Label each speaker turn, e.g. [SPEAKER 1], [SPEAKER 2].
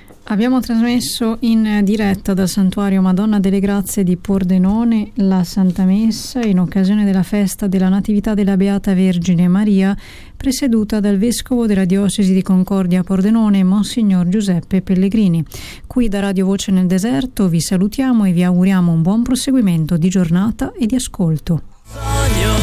[SPEAKER 1] Abbiamo trasmesso in diretta dal Santuario Madonna delle Grazie di Pordenone la Santa Messa in occasione della festa della Natività della Beata Vergine Maria, presieduta dal Vescovo della Diocesi di Concordia Pordenone, Monsignor Giuseppe Pellegrini. Qui da Radio Voce nel Deserto vi salutiamo e vi auguriamo un buon proseguimento di giornata e di ascolto.